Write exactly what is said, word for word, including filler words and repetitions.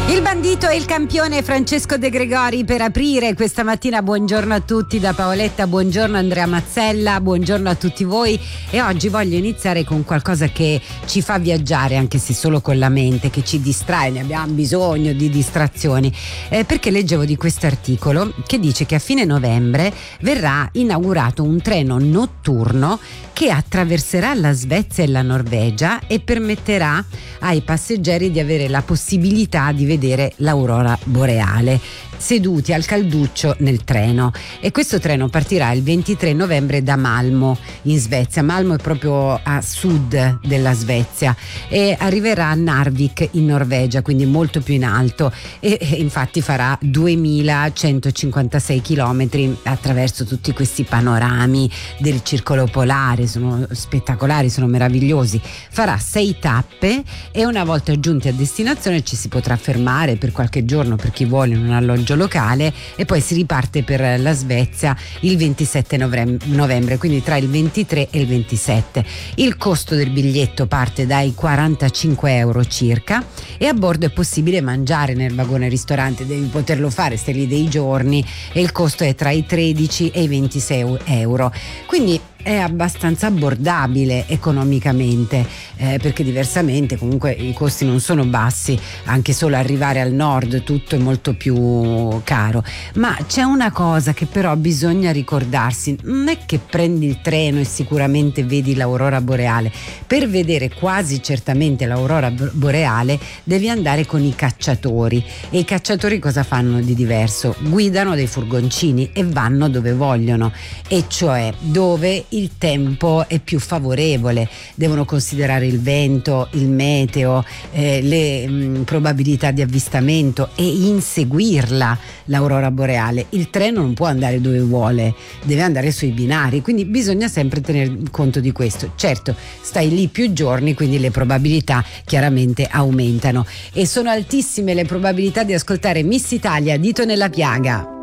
Il bandito e il campione Francesco De Gregori per aprire questa mattina. Buongiorno a tutti da Paoletta, buongiorno Andrea Mazzella, buongiorno a tutti voi. E oggi voglio iniziare con qualcosa che ci fa viaggiare, anche se solo con la mente, che ci distrae, ne abbiamo bisogno di distrazioni, eh, perché leggevo di questo articolo che dice che a fine novembre verrà inaugurato un treno notturno che attraverserà la Svezia e la Norvegia e permetterà ai passeggeri di avere la possibilità di vedere l'aurora boreale seduti al calduccio nel treno. E questo treno partirà il ventitré novembre da Malmo in Svezia. Malmo è proprio a sud della Svezia e arriverà a Narvik in Norvegia, quindi molto più in alto, e, e infatti farà duemilacentocinquantasei chilometri attraverso tutti questi panorami del circolo polare. Sono spettacolari, sono meravigliosi. Farà sei tappe e una volta giunti a destinazione ci si potrà fermare per qualche giorno per chi vuole in un alloggio locale e poi si riparte per la Svezia il ventisette novembre, quindi tra il ventitré e il ventisette. Il costo del biglietto parte dai quarantacinque euro circa e a bordo è possibile mangiare nel vagone ristorante, devi poterlo fare, stai lì dei giorni, e il costo è tra i tredici e i ventisei euro, quindi è abbastanza abbordabile economicamente, eh, perché diversamente comunque i costi non sono bassi, anche solo arrivare al nord tutto è molto più caro. Ma c'è una cosa che però bisogna ricordarsi: non è che prendi il treno e sicuramente vedi l'aurora boreale. Per vedere quasi certamente l'aurora boreale devi andare con i cacciatori, e i cacciatori cosa fanno di diverso? Guidano dei furgoncini e vanno dove vogliono, e cioè dove il tempo è più favorevole. Devono considerare il vento, il meteo, eh, le mh, probabilità di avvistamento e inseguirla l'aurora boreale. Il treno non può andare dove vuole, deve andare sui binari, quindi bisogna sempre tener conto di questo. Certo, stai lì più giorni, quindi le probabilità chiaramente aumentano, e sono altissime le probabilità di ascoltare Miss Italia, Dito nella piaga.